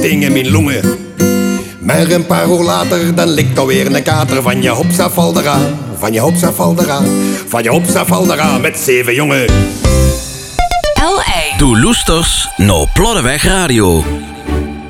sting in mijn longen. Maar een paar uur later, dan ligt alweer een kater. Van je hopsa valdera, van je hopsa valdera, van je hopsa valdera met 7 jongen. L.A. Doe loesters naar Ploddeweg Radio.